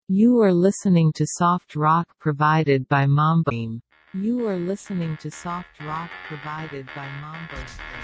You are listening to soft rock provided by Mambo. You are listening to soft rock provided by Mambo.